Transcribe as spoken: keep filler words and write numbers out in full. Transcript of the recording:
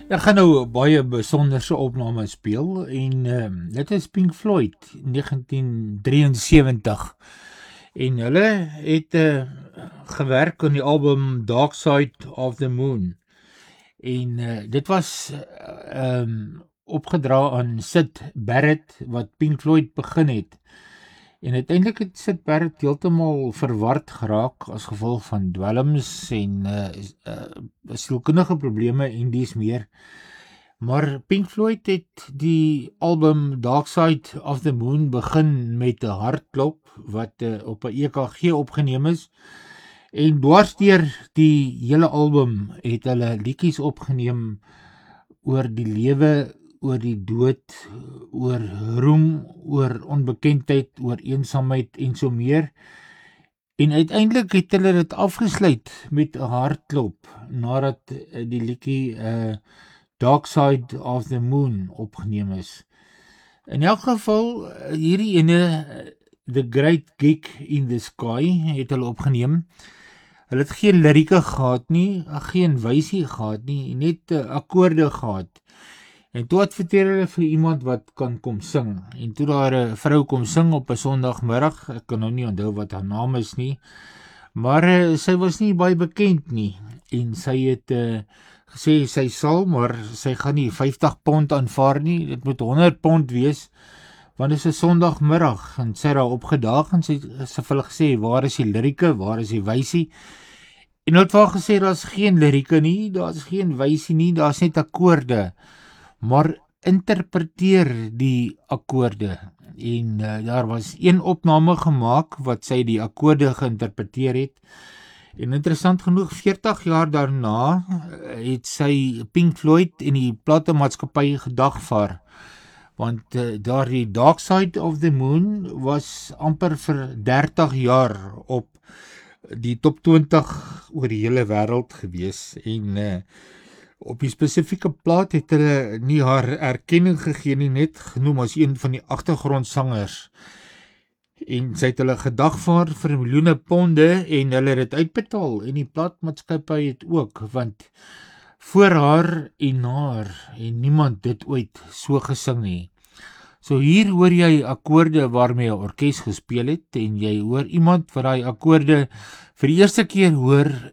Ek gaan nou baie besonderse opname speel en um, dit is Pink Floyd negentien drieënsewentig en hulle het uh, gewerk aan die album Dark Side of the Moon en uh, dit was uh, um, opgedra aan Syd Barrett wat Pink Floyd begin het. En uiteindelik het Syd Barrett heeltemal verward geraak as gevolg van dwelms en uh, uh, sielkundige probleme en dies meer. Maar Pink Floyd het die album Dark Side of the Moon begin met 'n hartklop wat uh, op 'n E K G opgeneem is. En dwarsdeur die hele album het hulle liedjies opgeneem oor die lewe, oor die dood, oor roem, oor onbekendheid, oor eensaamheid en so meer. En uiteindelik het hulle dit afgesluit met 'n hartklop nadat die liedjie uh, Dark Side of the Moon opgeneem is. In elk geval, hierdie ene, The Great Gig in the Sky, het hulle opgeneem. Hulle het geen lirieke gehad nie, geen wysie gehad nie, net uh, akkoorde gehad. En toe adverteer hulle vir iemand wat kan kom sing. En toe daar 'n vrou kom sing op 'n Sondagmiddag, ek kan nou nie onthou wat haar naam is nie, maar uh, sy was nie baie bekend nie. En sy het uh, gesê sy sal, maar sy gaan nie vyftig pond aanvaar nie, dit moet honderd pond wees, want dit is 'n Sondagmiddag. En sy het daar opgedaag en sy, sy het hulle gesê, waar is die lirieke, waar is die wysie? En hulle het wel gesê, daar is geen lirieke nie, daar is geen wysie nie, daar is net akkoorde. Maar interpreteer die akkoorde. En uh, daar was een opname gemaak wat sy die akkoorde geïnterpreteer het. En interessant genoeg, veertig jaar daarna het sy Pink Floyd en die platemaatskappy gedagvaar. Want uh, daar die Dark Side of the Moon was amper vir dertig jaar op die top twintig oor die hele wêreld gewees. En uh, op die spesifieke plaat het hulle nie haar erkenning gegee nie, net genoem as een van die agtergrondsangers. En sy het hulle gedagvaar vir miljoene ponde en hulle het dit uitbetaal. En die plaatmaatskappy het ook, want voor haar en na haar en niemand dit ooit so gesing nie. So hier hoor jy akkoorde waarmee 'n orkes gespeel het en jy hoor iemand wat daai akkoorde vir die eerste keer hoor